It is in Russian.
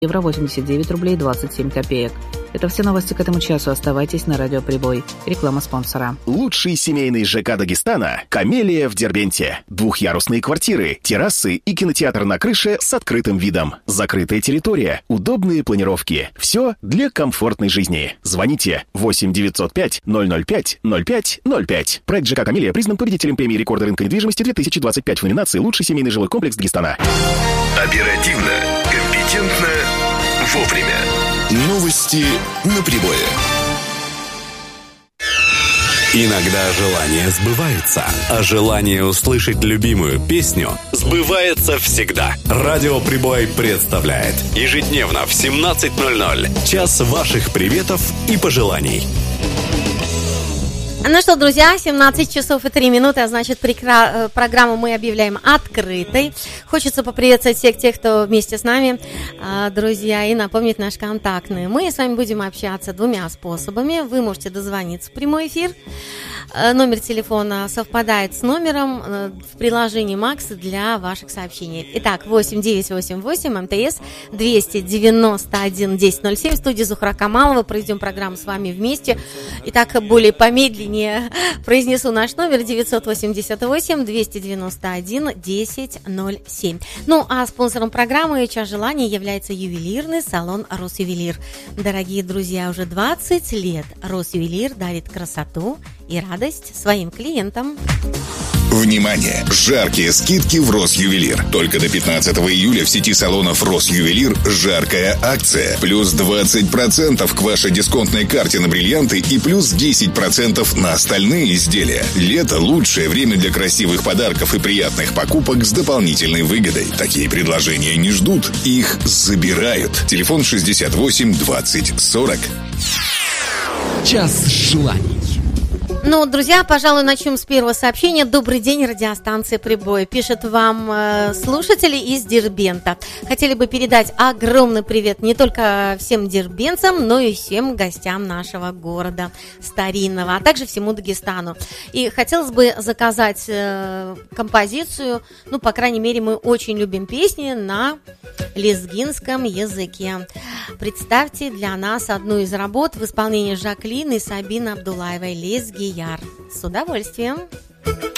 евро 89 рублей 27 копеек. Это все новости к этому часу. Оставайтесь на Радио Прибой. Реклама спонсора. Лучший семейный ЖК Дагестана – «Камелия» в Дербенте. Двухъярусные квартиры, террасы и кинотеатр на крыше с открытым видом. Закрытая территория, удобные планировки. Все для комфортной жизни. Звоните 8 905 005 05 05. Проект ЖК «Камелия» признан победителем премии рекорда рынка недвижимости 2025 в номинации «Лучший семейный жилой комплекс Дагестана». Оперативно, компетентно, вовремя. Новости на прибое. Иногда желание сбывается, а желание услышать любимую песню сбывается всегда. Радио Прибой представляет ежедневно в 17:00 час ваших приветов и пожеланий. Ну что, друзья, 17 часов и 3 минуты, а значит, программу мы объявляем открытой. Хочется поприветствовать всех тех, кто вместе с нами, друзья, и напомнить наш контактный. Мы с вами будем общаться двумя способами. Вы можете дозвониться в прямой эфир. Номер телефона совпадает с номером в приложении Макс для ваших сообщений. Итак, 8988 МТС 291 1007. В студии Зухра Камалова. Проведем программу с вами вместе. Итак, более помедленнее произнесу наш номер 988 291 1007. Ну, а спонсором программы «Час желаний» является ювелирный салон «Росювелир». Дорогие друзья, уже 20 лет «Росювелир» дарит красоту и радость своим клиентам. Внимание! Жаркие скидки в Росювелир. Только до 15 июля в сети салонов Росювелир жаркая акция. Плюс 20% к вашей дисконтной карте на бриллианты и плюс 10% на остальные изделия. Лето – лучшее время для красивых подарков и приятных покупок с дополнительной выгодой. Такие предложения не ждут, их забирают. Телефон 68 20 40. Час желаний. Ну, друзья, пожалуй, начнем с первого сообщения. Добрый день, радиостанция «Прибой». Пишет вам слушатели из Дербента. Хотели бы передать огромный привет не только всем дербенцам, но и всем гостям нашего города старинного, а также всему Дагестану. И хотелось бы заказать композицию, ну, по крайней мере, мы очень любим песни на лезгинском языке. Представьте для нас одну из работ в исполнении Жаклин и Сабины Абдулаевой «Лезги Яр». С удовольствием.